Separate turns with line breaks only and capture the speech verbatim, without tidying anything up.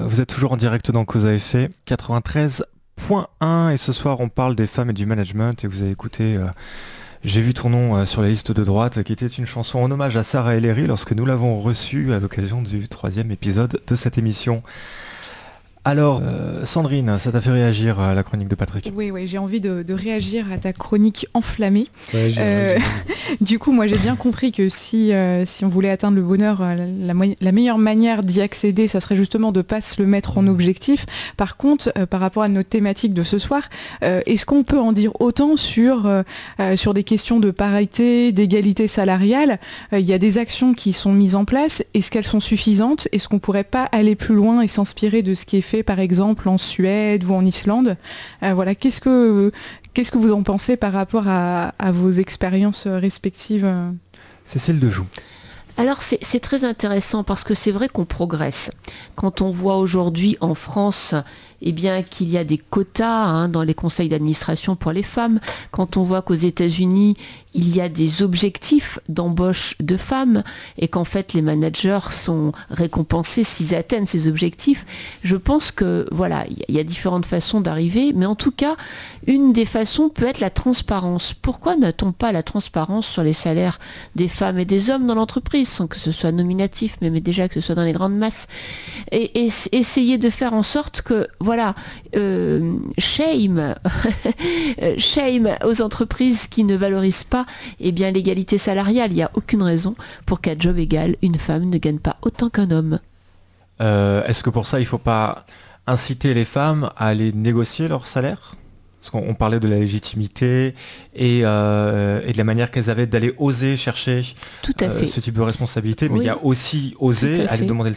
Vous êtes toujours en direct dans Cause à effet quatre-vingt-treize point un et ce soir on parle des femmes et du management et vous avez écouté euh, J'ai vu ton nom euh, sur la liste de droite qui était une chanson en hommage à Sarah Ellery lorsque nous l'avons reçue à l'occasion du troisième épisode de cette émission. Alors, euh, Sandrine, ça t'a fait réagir à la chronique de Patrick?
Oui, oui, j'ai envie de, de réagir à ta chronique enflammée.
Ouais, j'ai
Euh, du coup, moi, j'ai bien compris que si, euh, si on voulait atteindre le bonheur, euh, la, mo- la meilleure manière d'y accéder, ça serait justement de ne pas se le mettre en objectif. Par contre, euh, par rapport à notre thématique de ce soir, euh, est-ce qu'on peut en dire autant sur, euh, euh, sur des questions de parité, d'égalité salariale? Il euh, y a des actions qui sont mises en place. Est-ce qu'elles sont suffisantes? Est-ce qu'on ne pourrait pas aller plus loin et s'inspirer de ce qui est fait par exemple en Suède ou en Islande? euh, Voilà, qu'est-ce que, qu'est-ce que vous en pensez par rapport à, à vos expériences respectives?
Cécile Dejoux.
Alors c'est, c'est très intéressant parce que c'est vrai qu'on progresse. Quand on voit aujourd'hui en France eh bien, qu'il y a des quotas hein, dans les conseils d'administration pour les femmes, quand on voit qu'aux États-Unis, il y a des objectifs d'embauche de femmes et qu'en fait les managers sont récompensés s'ils atteignent ces objectifs, je pense que voilà, il y a différentes façons d'arriver, mais en tout cas, une des façons peut être la transparence. Pourquoi n'a-t-on pas la transparence sur les salaires des femmes et des hommes dans l'entreprise, sans que ce soit nominatif, mais, mais déjà que ce soit dans les grandes masses, et, et essayer de faire en sorte que voilà, euh, shame, shame aux entreprises qui ne valorisent pas eh bien, l'égalité salariale. Il n'y a aucune raison pour qu'à job égal, une femme ne gagne pas autant qu'un homme.
Euh, est-ce que pour ça, il ne faut pas inciter les femmes à aller négocier leur salaire? Parce qu'on on parlait de la légitimité et, euh, et de la manière qu'elles avaient d'aller oser chercher
Tout à
euh,
fait.
ce type de responsabilité, mais
Oui.
il y a aussi oser
Tout à
aller
fait.
demander le